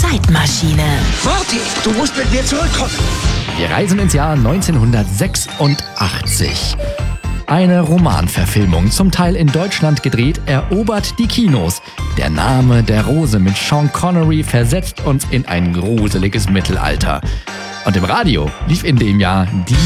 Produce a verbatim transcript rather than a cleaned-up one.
Zeitmaschine. Marty, du musst mit mir zurückkommen. Wir reisen ins Jahr neunzehnhundertsechsundachtzig. Eine Romanverfilmung, zum Teil in Deutschland gedreht, erobert die Kinos. Der Name der Rose mit Sean Connery versetzt uns in ein gruseliges Mittelalter. Und im Radio lief in dem Jahr die